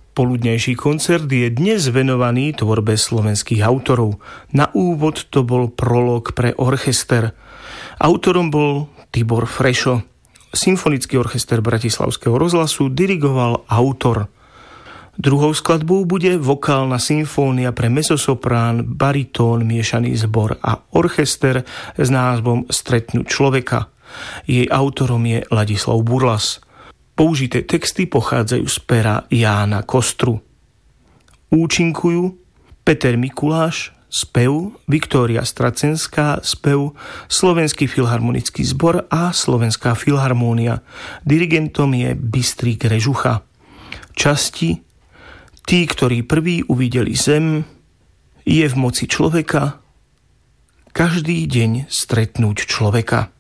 Poludnejší koncert je dnes venovaný tvorbe slovenských autorov. Na úvod to bol prolog pre orchester. Autorom bol Tibor Frešo. Symfonický orchester Bratislavského rozhlasu dirigoval autor. Druhou skladbou bude vokálna symfónia pre mezzosoprán, baritón, miešaný zbor a orchester s názvom Stretnúť človeka. Jej autorom je Ladislav Burlas. Použité texty pochádzajú z pera Jána Kostru. Účinkujú Peter Mikuláš, spev, Viktória Stracenská, spev, Slovenský filharmonický zbor a Slovenská filharmónia. Dirigentom je Bystrik Režucha. Časti Tí, ktorí prví uvideli zem, Je v moci človeka, Každý deň stretnúť človeka.